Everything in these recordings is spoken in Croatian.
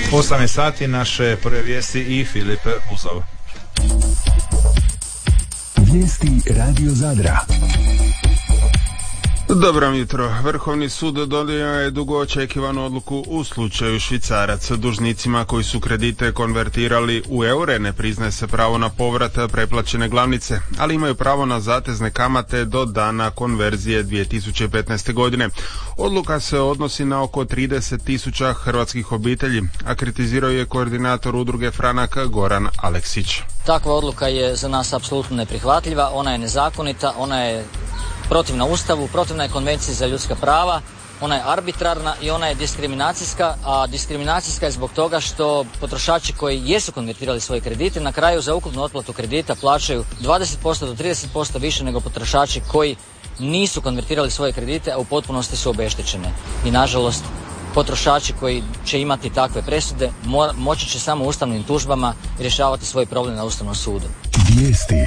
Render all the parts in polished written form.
8 sati, naše prve vijesti i Filip Uzov. Vijesti Radio Zadra. Dobro jutro. Vrhovni sud donio je dugo očekivanu odluku u slučaju Švicarac. Dužnicima koji su kredite konvertirali u eure ne priznaje se pravo na povrat preplaćene glavnice, ali imaju pravo na zatezne kamate do dana konverzije 2015. godine. Odluka se odnosi na oko 30.000 hrvatskih obitelji, a kritizirao je koordinator udruge Franak Goran Aleksić. Takva odluka je za nas apsolutno neprihvatljiva, ona je nezakonita, ona je protivna Ustavu, protivna je Konvenciji za ljudska prava, ona je arbitrarna i ona je diskriminacijska, a diskriminacijska je zbog toga što potrošači koji jesu konvertirali svoje kredite na kraju za ukupnu otplatu kredita plaćaju 20% do 30% više nego potrošači koji nisu konvertirali svoje kredite, a u potpunosti su obeštećene. I nažalost, potrošači koji će imati takve presude moći će samo ustavnim tužbama rješavati svoj problem na Ustavnom sudu. Vijesti.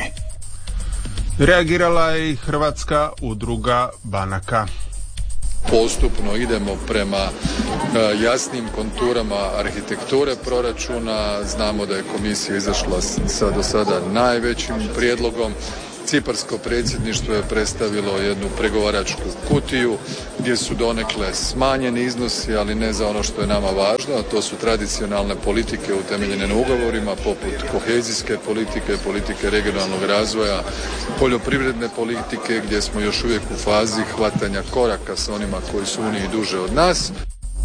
Reagirala je i Hrvatska udruga banaka. Postupno idemo prema jasnim konturama arhitekture proračuna. Znamo da je komisija izašla sa do sada najvećim prijedlogom. Ciparsko predsjedništvo je predstavilo jednu pregovaračku kutiju gdje su donekle smanjeni iznosi, ali ne za ono što je nama važno, a to su tradicionalne politike utemeljene na ugovorima poput kohezijske politike, politike regionalnog razvoja, poljoprivredne politike gdje smo još uvijek u fazi hvatanja koraka sa onima koji su u Uniji duže od nas.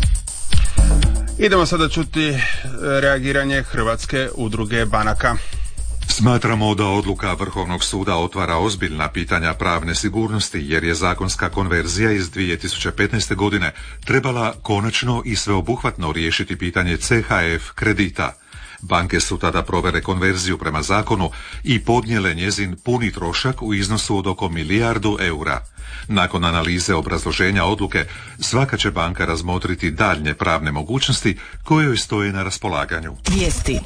Idemo sada čuti reagiranje Hrvatske udruge banaka. Smatramo da odluka Vrhovnog suda otvara ozbiljna pitanja pravne sigurnosti jer je zakonska konverzija iz 2015. godine trebala konačno i sveobuhvatno riješiti pitanje CHF kredita. Banke su tada provele konverziju prema zakonu i podnijele njezin puni trošak u iznosu od oko 1 milijardu eura. Nakon analize obrazloženja odluke, svaka će banka razmotriti daljnje pravne mogućnosti koje joj stoje na raspolaganju. Vijesti.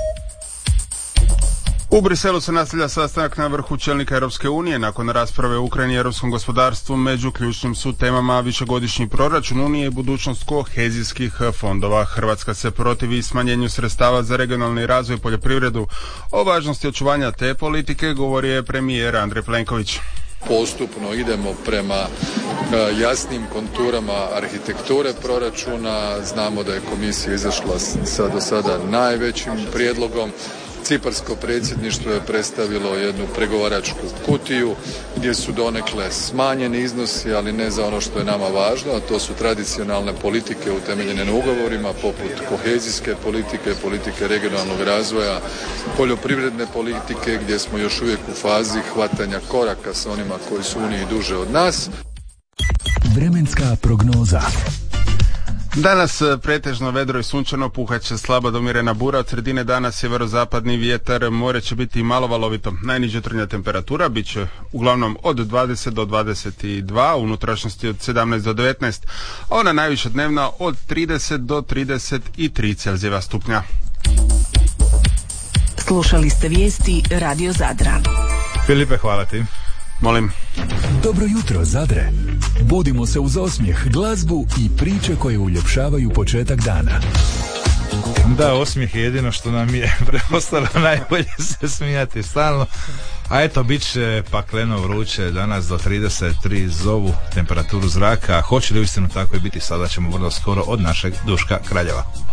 U Briselu se nastavlja sastanak na vrhu čelnika Europske unije. Nakon rasprave o Ukrajini i europskom gospodarstvu među ključnim su temama višegodišnji proračun Unije i budućnost kohezijskih fondova. Hrvatska se protivi smanjenju sredstava za regionalni razvoj i poljoprivredu. O važnosti očuvanja te politike govori je premijer Andrej Plenković. Postupno idemo prema jasnim konturama arhitekture proračuna. Znamo da je komisija izašla sa do sada najvećim prijedlogom. Ciparsko predsjedništvo je predstavilo jednu pregovaračku kutiju gdje su donekle smanjeni iznosi, ali ne za ono što je nama važno, a to su tradicionalne politike utemeljene na ugovorima poput kohezijske politike, politike regionalnog razvoja, poljoprivredne politike gdje smo još uvijek u fazi hvatanja koraka sa onima koji su u Uniji duže od nas. Vremenska prognoza. Danas pretežno vedro i sunčano, puhat će slaba do umjerena bura, od sredine dana sjeverozapadni vjetar, more će biti malo valovito. Najniža jutarnja temperatura bit će uglavnom od 20 do 22, u unutrašnjosti od 17 do 19, a ona najviša dnevna od 30 do 33 Celzijeva stupnja. Slušali ste vijesti Radio Zadra. Filipe, hvala ti. Molim. Dobro jutro, Zadre. Budimo se uz osmijeh, glazbu i priče koje uljepšavaju početak dana. Da, osmijeh je jedino što nam je preostalo, najbolje se smijati stalno. A eto, bit će pakleno vruće, danas do 33 zovu temperaturu zraka. Hoće li uistinu tako i biti, sada ćemo vrlo skoro od našeg Duška Kraljeva.